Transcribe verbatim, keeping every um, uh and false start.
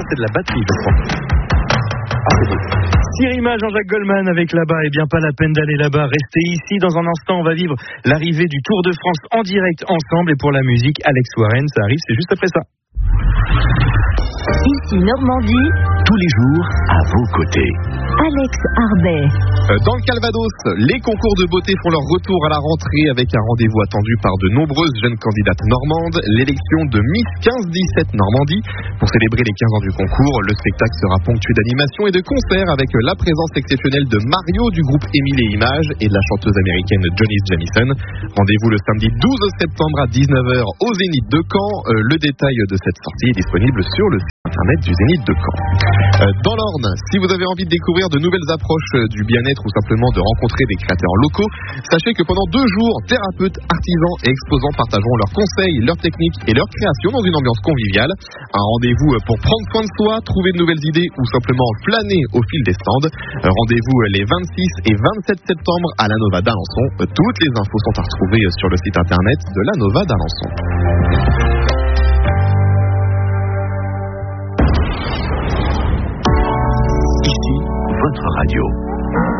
c'est de la batterie, je crois. Ah, c'est beau. Sirima, Jean-Jacques Goldman avec là-bas. Eh bien, pas la peine d'aller là-bas. Restez ici. Dans un instant, on va vivre l'arrivée du Tour de France en direct ensemble. Et pour la musique, Alex Warren, ça arrive, c'est juste après ça. Ici Normandie, tous les jours à vos côtés. Alex Arbet. Dans le Calvados, les concours de beauté font leur retour à la rentrée avec un rendez-vous attendu par de nombreuses jeunes candidates normandes. L'élection de Miss quinze dix-sept Normandie. Pour célébrer les quinze ans du concours, le spectacle sera ponctué d'animations et de concerts avec la présence exceptionnelle de Mario du groupe Émile et Images et de la chanteuse américaine Jonice Jamison. Rendez-vous le samedi douze septembre à dix-neuf heures au Zénith de Caen. Le détail de cette sortie est disponible sur le site internet du Zénith de Caen. Dans l'Orne, si vous avez envie de découvrir de nouvelles approches du bien-être ou simplement de rencontrer des créateurs locaux, sachez que pendant deux jours, thérapeutes, artisans et exposants partageront leurs conseils, leurs techniques et leurs créations dans une ambiance conviviale. Un rendez-vous pour prendre soin de soi, trouver de nouvelles idées ou simplement flâner au fil des stands. Rendez-vous les vingt-six et vingt-sept septembre à la Nova d'Alençon. Toutes les infos sont à retrouver sur le site internet de la Nova d'Alençon. Ici, votre radio.